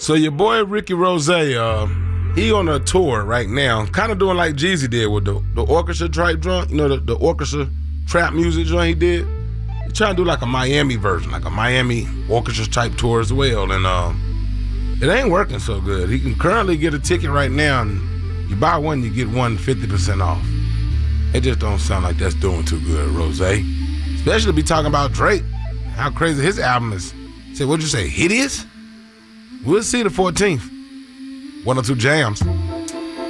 So your boy Ricky Rose, he on a tour right now, kind of doing like Jeezy did with the orchestra type joint. You know, the orchestra trap music joint he did. He's trying to do like a Miami version, like a Miami orchestra type tour as well. And it ain't working so good. He can currently get a ticket right now, and you buy one, you get one 50% off. It just don't sound like that's doing too good, Rose. Especially to be talking about Drake, how crazy his album is. Say, what'd you say, hideous? We'll see the 14th. 1 or 2 jams.